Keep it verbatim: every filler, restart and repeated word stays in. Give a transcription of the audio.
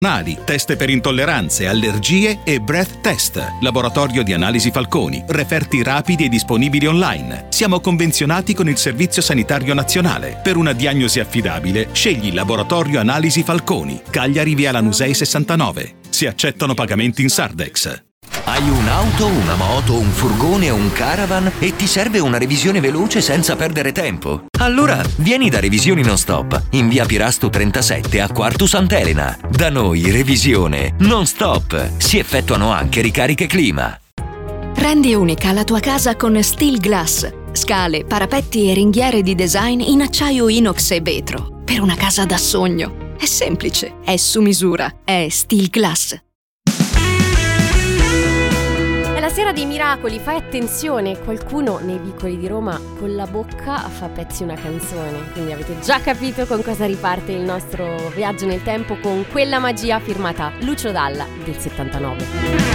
test per intolleranze, allergie e breath test. Laboratorio di analisi Falconi, referti rapidi e disponibili online. Siamo convenzionati con il Servizio Sanitario Nazionale. Per una diagnosi affidabile, scegli Laboratorio Analisi Falconi, Cagliari via Lanusei sessantanove. Si accettano pagamenti in Sardex. Hai un'auto, una moto, un furgone o un caravan e ti serve una revisione veloce senza perdere tempo? Allora vieni da Revisioni Non Stop in via Pirasto trentasette a Quartu Sant'Elena. Da noi revisione non stop. Si effettuano anche ricariche clima. Rendi unica la tua casa con Steel Glass. Scale, parapetti e ringhiere di design in acciaio inox e vetro. Per una casa da sogno. È semplice, è su misura, è Steel Glass. È la sera dei miracoli, fai attenzione, qualcuno nei vicoli di Roma con la bocca fa pezzi una canzone, quindi avete già capito con cosa riparte il nostro viaggio nel tempo, con Quella magia firmata Lucio Dalla del settantanove.